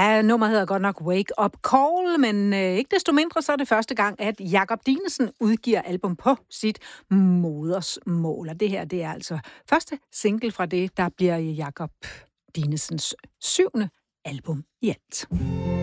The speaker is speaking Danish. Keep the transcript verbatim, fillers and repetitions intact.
Ja, nummeret hedder godt nok Wake Up Call, men øh, ikke desto mindre så er det første gang, at Jakob Dinesen udgiver album på sit modersmål. Og det her, det er altså første single fra det, der bliver Jakob Dinesens syvende album i alt.